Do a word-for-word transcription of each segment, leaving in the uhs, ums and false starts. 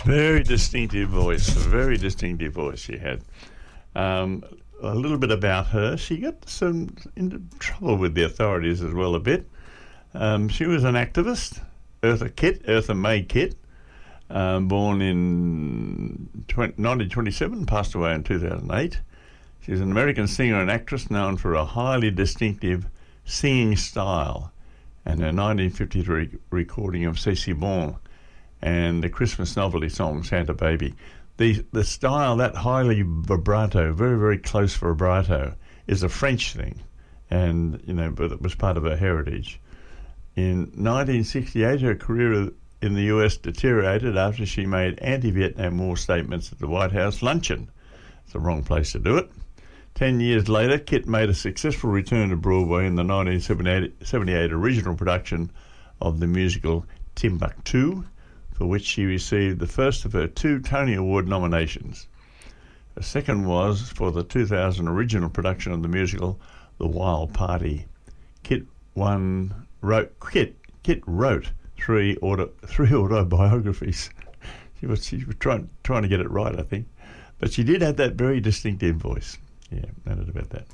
Very distinctive voice, a very distinctive voice she had. Um, a little bit about her. She got some into trouble with the authorities as well a bit. Um, she was an activist, Eartha Kitt, Eartha May Kitt, um, born in nineteen twenty-seven, passed away in two thousand eight. She's an American singer and actress known for a highly distinctive singing style, and her nineteen fifty-three recording of C'est Si Bon and the Christmas novelty song Santa Baby. The the style, that highly vibrato, very, very close vibrato, is a French thing, and, you know, but it was part of her heritage. In nineteen sixty-eight, her career in the U S deteriorated after she made anti-Vietnam War statements at the White House luncheon. It's the wrong place to do it. Ten years later, Kitt made a successful return to Broadway in the nineteen seventy-eight original production of the musical Timbuktu, for which she received the first of her two Tony Award nominations. The second was for the two thousand original production of the musical The Wild Party. Kitt won, wrote, Kitt, Kitt wrote three auto, three autobiographies. She was, she was trying, trying to get it right, I think. But she did have that very distinctive voice. Yeah, no doubt about that.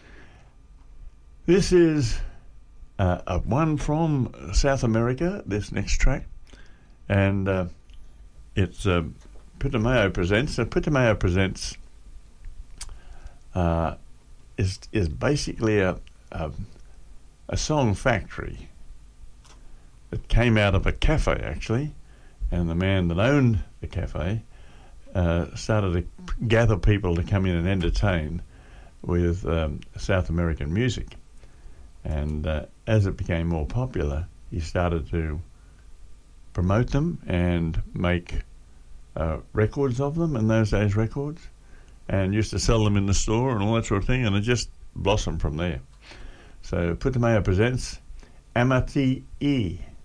This is uh, a one from South America, this next track. And uh, it's uh, Putumayo Presents. And Putumayo Presents uh, is is basically a, a a song factory that came out of a cafe, actually. And the man that owned the cafe uh, started to gather people to come in and entertain with um, South American music. And uh, as it became more popular, he started to promote them and make uh, records of them, in those days records, and used to sell them in the store and all that sort of thing, and it just blossomed from there. So Putumayo presents Amati E.